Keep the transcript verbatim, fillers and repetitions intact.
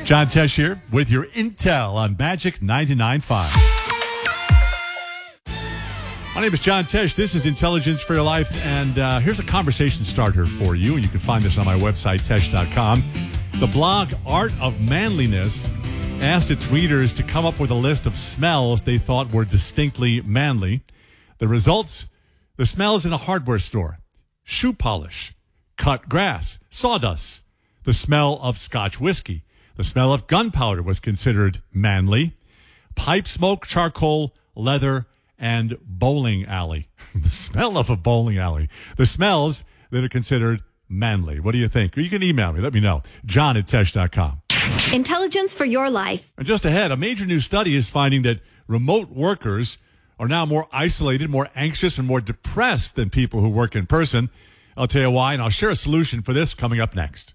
John Tesh here with your intel on Magic ninety-nine point five. My name is John Tesh. This is Intelligence for Your Life, and uh, here's a conversation starter for you, and you can find this on my website, tesh dot com. The blog Art of Manliness asked its readers to come up with a list of smells they thought were distinctly manly. The results: the smells in a hardware store, shoe polish, cut grass, sawdust, the smell of Scotch whiskey. The smell of gunpowder was considered manly. Pipe smoke, charcoal, leather, and bowling alley. The smell of a bowling alley. The smells that are considered manly. What do you think? Or you can email me. Let me know. John at tesh dot com. Intelligence for your life. And just ahead, a major new study is finding that remote workers are now more isolated, more anxious, and more depressed than people who work in person. I'll tell you why, and I'll share a solution for this coming up next.